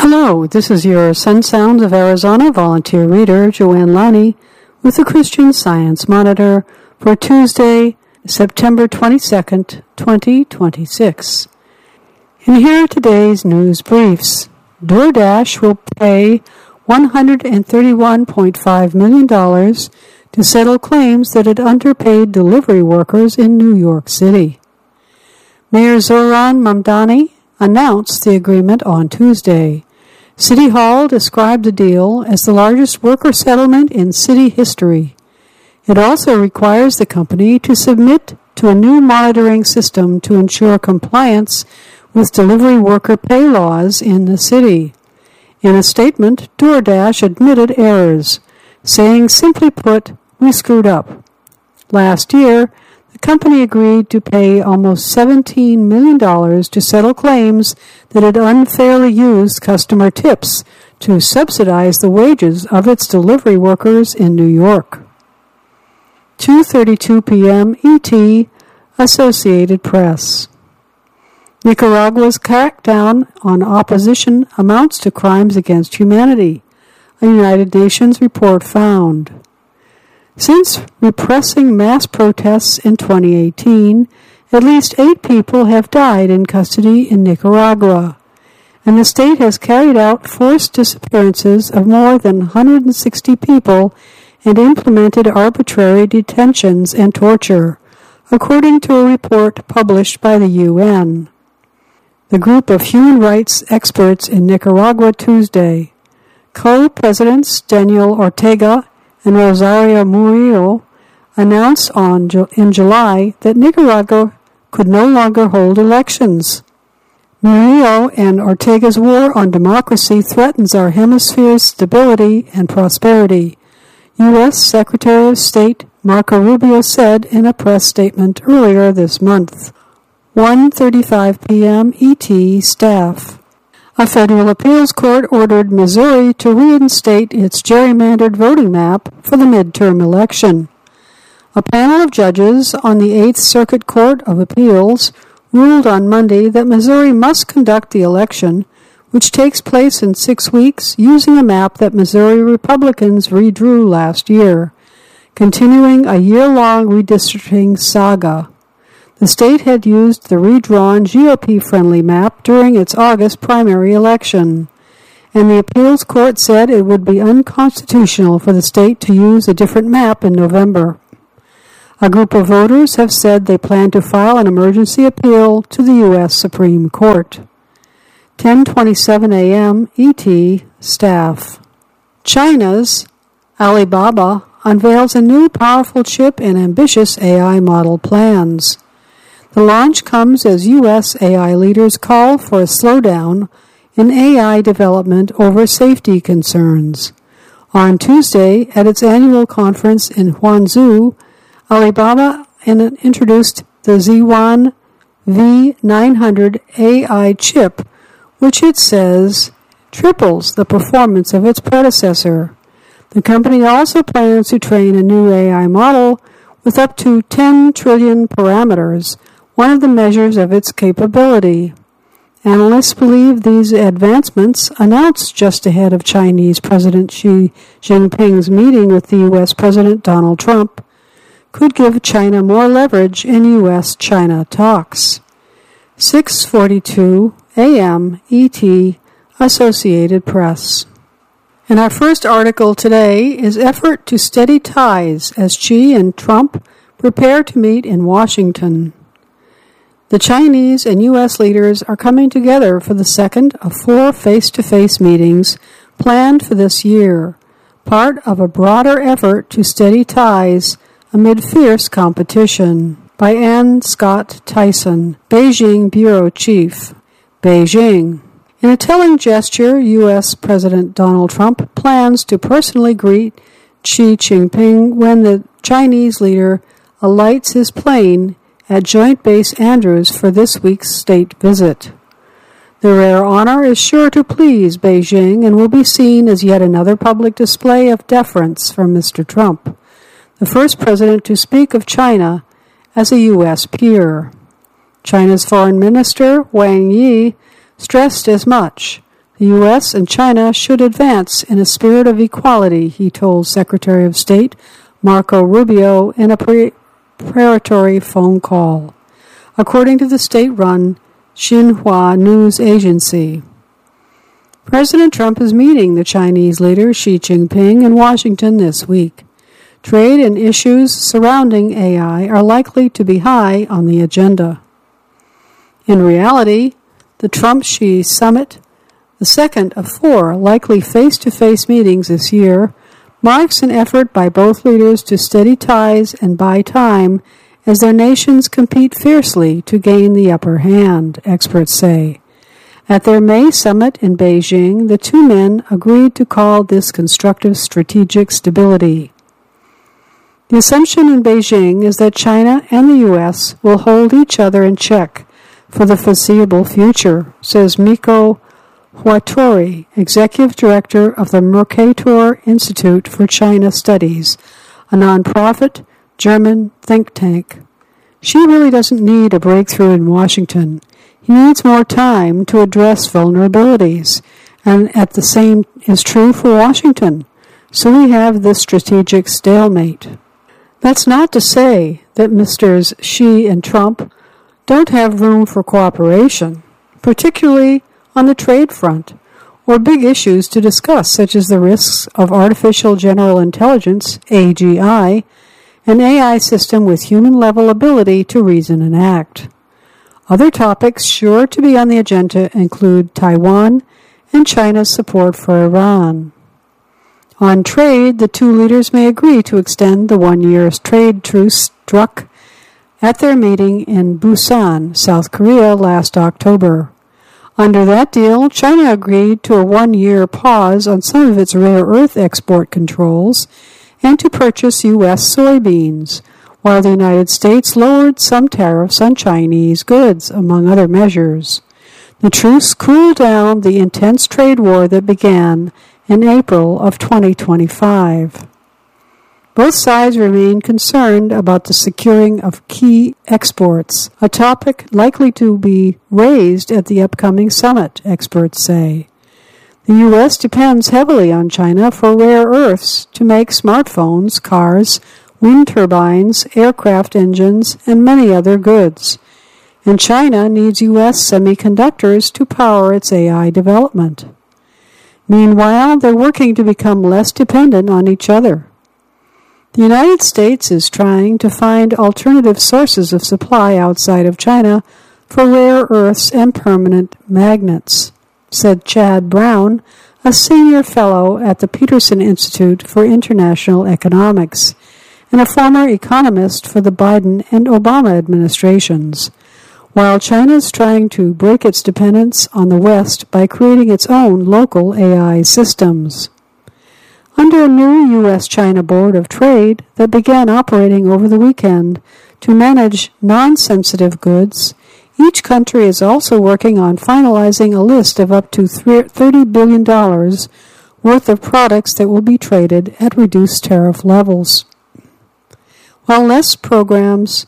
Hello, this is your Sun Sounds of Arizona volunteer reader, Joanne Lonnie, with the Christian Science Monitor for Tuesday, September 22nd, 2026. And here are today's news briefs. DoorDash will pay $131.5 million to settle claims that it underpaid delivery workers in New York City. Mayor Zohran Mamdani announced the agreement on Tuesday. City Hall described the deal as the largest worker settlement in city history. It also requires the company to submit to a new monitoring system to ensure compliance with delivery worker pay laws in the city. In a statement, DoorDash admitted errors, saying, simply put, "We screwed up." Last year, the company agreed to pay almost $17 million to settle claims that it unfairly used customer tips to subsidize the wages of its delivery workers in New York. 2:32 p.m. ET, Associated Press. Nicaragua's crackdown on opposition amounts to crimes against humanity, a United Nations report found. Since repressing mass protests in 2018, at least 8 people have died in custody in Nicaragua, and the state has carried out forced disappearances of more than 160 people and implemented arbitrary detentions and torture, according to a report published by the UN. The group of human rights experts in Nicaragua Tuesday, co-presidents Daniel Ortega and Rosario Murillo, announced in July that Nicaragua could no longer hold elections. Murillo and Ortega's war on democracy threatens our hemisphere's stability and prosperity, U.S. Secretary of State Marco Rubio said in a press statement earlier this month. 1:35 p.m. ET staff. A federal appeals court ordered Missouri to reinstate its gerrymandered voting map for the midterm election. A panel of judges on the 8th Circuit Court of Appeals ruled on Monday that Missouri must conduct the election, which takes place in 6 weeks, using a map that Missouri Republicans redrew last year, continuing a year-long redistricting saga. The state had used the redrawn GOP-friendly map during its August primary election, and the appeals court said it would be unconstitutional for the state to use a different map in November. A group of voters have said they plan to file an emergency appeal to the U.S. Supreme Court. 10:27 a.m. ET staff. China's Alibaba unveils a new powerful chip and ambitious AI model plans. The launch comes as U.S. AI leaders call for a slowdown in AI development over safety concerns. On Tuesday, at its annual conference in Hangzhou, Alibaba introduced the Z1 V900 AI chip, which it says triples the performance of its predecessor. The company also plans to train a new AI model with up to 10 trillion parameters, one of the measures of its capability. Analysts believe these advancements, announced just ahead of Chinese President Xi Jinping's meeting with the U.S. President Donald Trump, could give China more leverage in U.S.-China talks. 6:42 a.m. ET, Associated Press. And our first article today is Effort to Steady Ties as Xi and Trump prepare to meet in Washington. The Chinese and U.S. leaders are coming together for the second of 4 face-to-face meetings planned for this year, part of a broader effort to steady ties amid fierce competition. By Ann Scott Tyson, Beijing Bureau Chief. Beijing. In a telling gesture, U.S. President Donald Trump plans to personally greet Xi Jinping when the Chinese leader alights his plane at Joint Base Andrews for this week's state visit. The rare honor is sure to please Beijing and will be seen as yet another public display of deference from Mr. Trump, the first president to speak of China as a U.S. peer. China's Foreign Minister Wang Yi stressed as much. The U.S. and China should advance in a spirit of equality, he told Secretary of State Marco Rubio in a preparatory phone call, according to the state-run Xinhua news agency. President Trump is meeting the Chinese leader Xi Jinping in Washington this week. Trade and issues surrounding AI are likely to be high on the agenda. In reality, the Trump-Xi summit, the second of 4 likely face-to-face meetings this year, marks an effort by both leaders to steady ties and buy time as their nations compete fiercely to gain the upper hand, experts say. At their May summit in Beijing, the two men agreed to call this constructive strategic stability. The assumption in Beijing is that China and the U.S. will hold each other in check for the foreseeable future, says Miko Huatori, Executive Director of the Mercator Institute for China Studies, a nonprofit German think tank. Xi really doesn't need a breakthrough in Washington. He needs more time to address vulnerabilities, and at the same is true for Washington. So we have this strategic stalemate. That's not to say that Mr. Xi and Trump don't have room for cooperation, particularly on the trade front, or big issues to discuss, such as the risks of artificial general intelligence, AGI, an AI system with human-level ability to reason and act. Other topics sure to be on the agenda include Taiwan and China's support for Iran. On trade, the two leaders may agree to extend the 1-year trade truce struck at their meeting in Busan, South Korea, last October. Under that deal, China agreed to a 1-year pause on some of its rare earth export controls and to purchase U.S. soybeans, while the United States lowered some tariffs on Chinese goods, among other measures. The truce cooled down the intense trade war that began in April of 2025. Both sides remain concerned about the securing of key exports, a topic likely to be raised at the upcoming summit, experts say. The U.S. depends heavily on China for rare earths to make smartphones, cars, wind turbines, aircraft engines, and many other goods. And China needs U.S. semiconductors to power its AI development. Meanwhile, they're working to become less dependent on each other. The United States is trying to find alternative sources of supply outside of China for rare earths and permanent magnets, said Chad Brown, a senior fellow at the Peterson Institute for International Economics and a former economist for the Biden and Obama administrations, while China is trying to break its dependence on the West by creating its own local AI systems. Under a new U.S.-China Board of Trade that began operating over the weekend to manage non-sensitive goods, each country is also working on finalizing a list of up to $30 billion worth of products that will be traded at reduced tariff levels. While less progress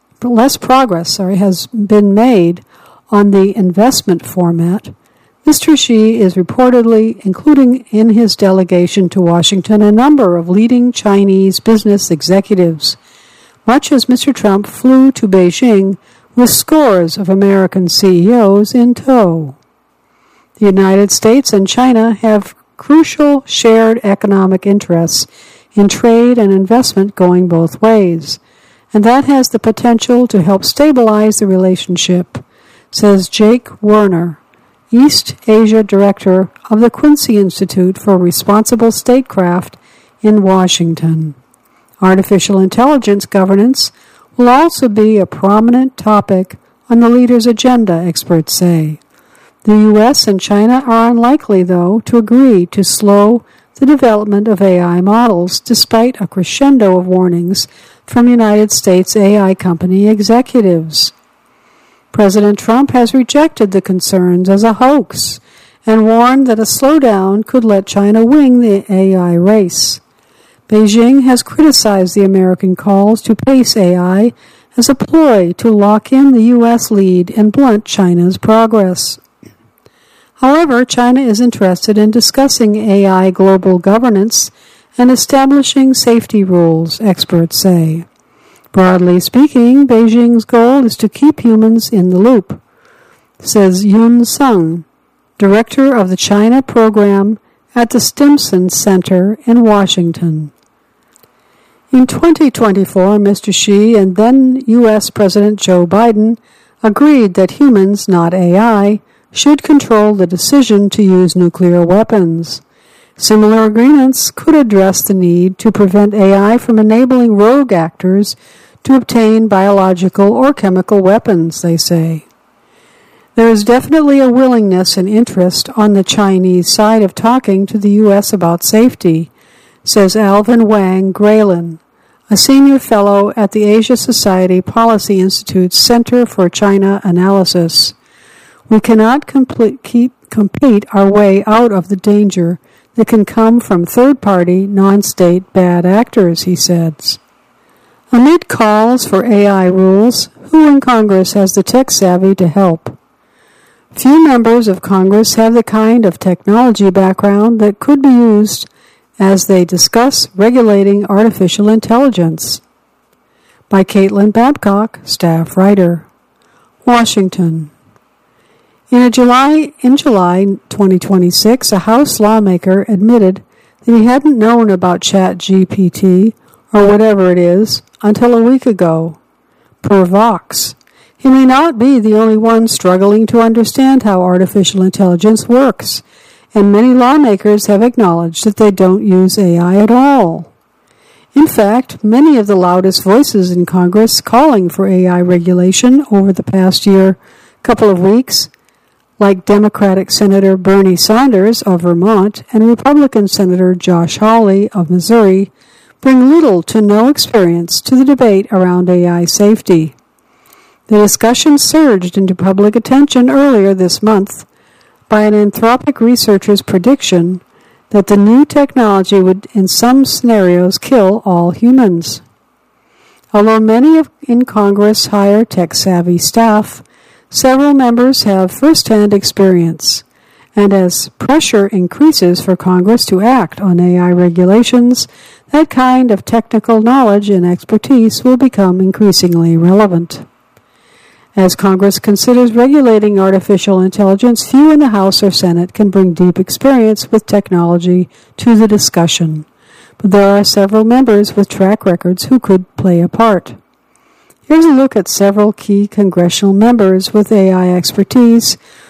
has been made on the investment format, Mr. Xi is reportedly including in his delegation to Washington a number of leading Chinese business executives, much as Mr. Trump flew to Beijing with scores of American CEOs in tow. The United States and China have crucial shared economic interests in trade and investment going both ways, and that has the potential to help stabilize the relationship, says Jake Werner, East Asia Director of the Quincy Institute for Responsible Statecraft in Washington. Artificial intelligence governance will also be a prominent topic on the leaders' agenda, experts say. The U.S. and China are unlikely, though, to agree to slow the development of AI models, despite a crescendo of warnings from United States AI company executives. President Trump has rejected the concerns as a hoax and warned that a slowdown could let China win the AI race. Beijing has criticized the American calls to pace AI as a ploy to lock in the U.S. lead and blunt China's progress. However, China is interested in discussing AI global governance and establishing safety rules, experts say. Broadly speaking, Beijing's goal is to keep humans in the loop, says Yun Sung, director of the China program at the Stimson Center in Washington. In 2024, Mr. Xi and then U.S. President Joe Biden agreed that humans, not AI, should control the decision to use nuclear weapons. Similar agreements could address the need to prevent AI from enabling rogue actors to obtain biological or chemical weapons, they say. There is definitely a willingness and interest on the Chinese side of talking to the U.S. about safety, says Alvin Wang Graylin, a senior fellow at the Asia Society Policy Institute's Center for China Analysis. We cannot compete our way out of the danger that can come from third-party, non-state bad actors, he says. Amid calls for AI rules, who in Congress has the tech savvy to help? Few members of Congress have the kind of technology background that could be used as they discuss regulating artificial intelligence. By Caitlin Babcock, staff writer. Washington. In July 2026, a House lawmaker admitted that he hadn't known about ChatGPT, or whatever it is, until a week ago. Per Vox, he may not be the only one struggling to understand how artificial intelligence works, and many lawmakers have acknowledged that they don't use AI at all. In fact, many of the loudest voices in Congress calling for AI regulation over the past couple of weeks, like Democratic Senator Bernie Sanders of Vermont and Republican Senator Josh Hawley of Missouri, bring little to no experience to the debate around AI safety. The discussion surged into public attention earlier this month by an Anthropic researcher's prediction that the new technology would in some scenarios kill all humans. Although many in Congress hire tech-savvy staff, several members have first-hand experience, and as pressure increases for Congress to act on AI regulations, that kind of technical knowledge and expertise will become increasingly relevant. As Congress considers regulating artificial intelligence, few in the House or Senate can bring deep experience with technology to the discussion, but there are several members with track records who could play a part. Here's a look at several key congressional members with AI expertise